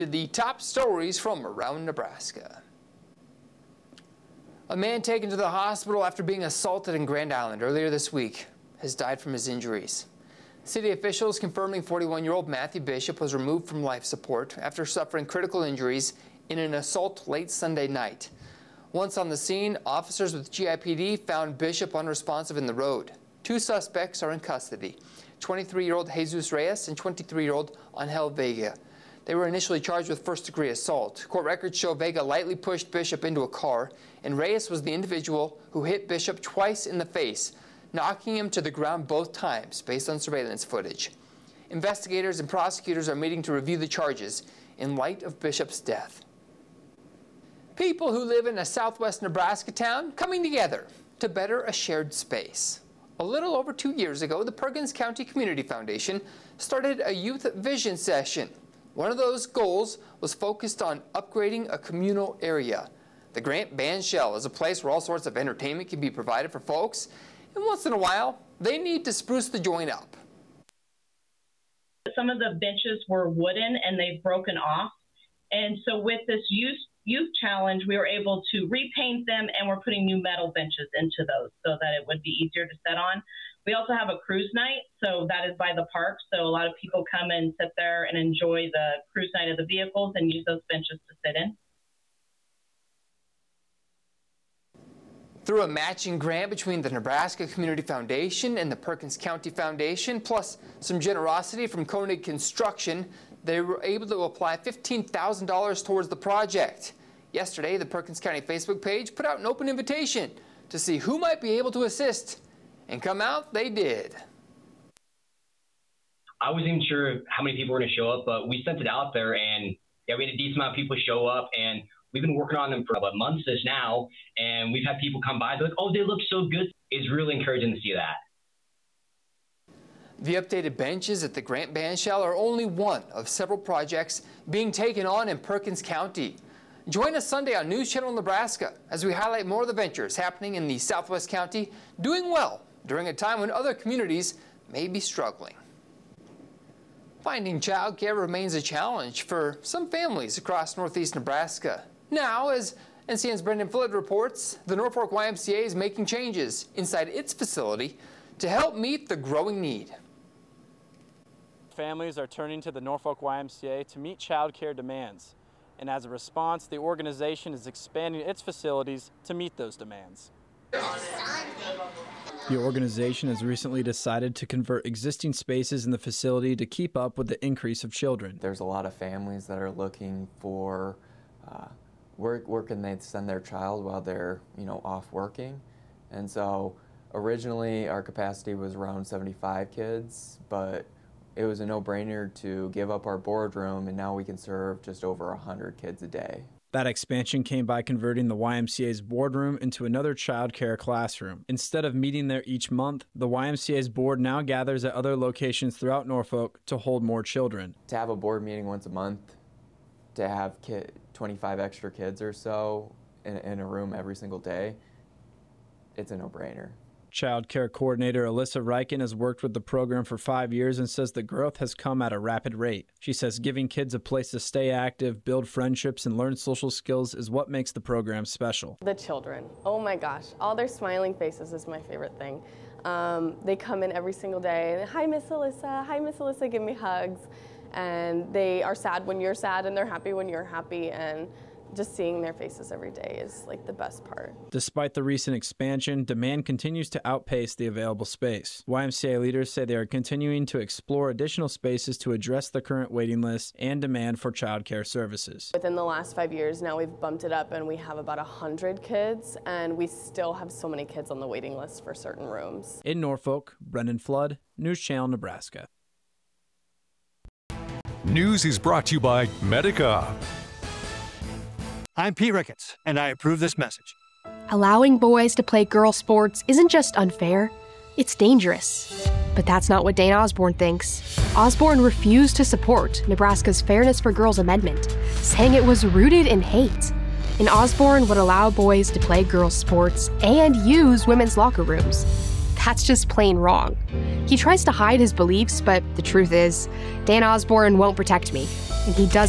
The top stories from around Nebraska. A man taken to the hospital after being assaulted in Grand Island earlier this week has died from his injuries. City officials confirming 41-year-old Matthew Bishop was removed from life support after suffering critical injuries in an assault late Sunday night. Once on the scene, officers with GIPD found Bishop unresponsive in the road. Two suspects are in custody, 23-year-old Jesus Reyes and 23-year-old Angel Vega. They were initially charged with first-degree assault. Court records show Vega lightly pushed Bishop into a car, and Reyes was the individual who hit Bishop twice in the face, knocking him to the ground both times, based on surveillance footage. Investigators and prosecutors are meeting to review the charges in light of Bishop's death. People who live in a southwest Nebraska town coming together to better a shared space. A little over 2 years ago, the Perkins County Community Foundation started a youth vision session. One of those goals was focused on upgrading a communal area. The Grant Bandshell is a place where all sorts of entertainment can be provided for folks, and once in a while, they need to spruce the joint up. Some of the benches were wooden and they've broken off, and so with this youth challenge, we were able to repaint them, and we're putting new metal benches into those so that it would be easier to sit on. We also have a cruise night, so that is by the park. So a lot of people come and sit there and enjoy the cruise night of the vehicles and use those benches to sit in. Through a matching grant between the Nebraska Community Foundation and the Perkins County Foundation, plus some generosity from Koenig Construction, they were able to apply $15,000 towards the project. Yesterday, the Perkins County Facebook page put out an open invitation to see who might be able to assist. And come out, they did. I wasn't even sure how many people were going to show up, but we sent it out there, and yeah, we had a decent amount of people show up, and we've been working on them for about months now, and we've had people come by, they're like, oh, they look so good. It's really encouraging to see that. The updated benches at the Grant Bandshell are only one of several projects being taken on in Perkins County. Join us Sunday on News Channel Nebraska as we highlight more of the ventures happening in the Southwest County doing well during a time when other communities may be struggling. Finding childcare remains a challenge for some families across northeast Nebraska. Now, as NCN's Brendan Flood reports, the Norfolk YMCA is making changes inside its facility to help meet the growing need. Families are turning to the Norfolk YMCA to meet childcare demands, and as a response, the organization is expanding its facilities to meet those demands. The organization has recently decided to convert existing spaces in the facility to keep up with the increase of children. There's a lot of families that are looking for where can they send their child while they're off working, and so originally our capacity was around 75 kids, but it was a no-brainer to give up our boardroom, and now we can serve just over 100 kids a day. That expansion came by converting the YMCA's boardroom into another child care classroom. Instead of meeting there each month, the YMCA's board now gathers at other locations throughout Norfolk to hold more children. To have a board meeting once a month, to have 25 extra kids or so in a room every single day, it's a no-brainer. Child care coordinator Alyssa Reichen has worked with the program for 5 years and says the growth has come at a rapid rate. She says giving kids a place to stay active, build friendships, and learn social skills is what makes the program special. The children, oh my gosh, all their smiling faces is my favorite thing. They come in every single day, hi Miss Alyssa, give me hugs. And they are sad when you're sad, and they're happy when you're happy, and just seeing their faces every day is like the best part. Despite the recent expansion, demand continues to outpace the available space. YMCA leaders say they are continuing to explore additional spaces to address the current waiting list and demand for child care services. Within the last 5 years now, we've bumped it up and we have about 100 kids, and we still have so many kids on the waiting list for certain rooms. In Norfolk, Brendan Flood, News Channel Nebraska. News is brought to you by Medica. I'm Pete Ricketts, and I approve this message. Allowing boys to play girl sports isn't just unfair, it's dangerous. But that's not what Dana Osborne thinks. Osborne refused to support Nebraska's Fairness for Girls Amendment, saying it was rooted in hate. And Osborne would allow boys to play girls' sports and use women's locker rooms. That's just plain wrong. He tries to hide his beliefs, but the truth is, Dan Osborne won't protect me, and he doesn't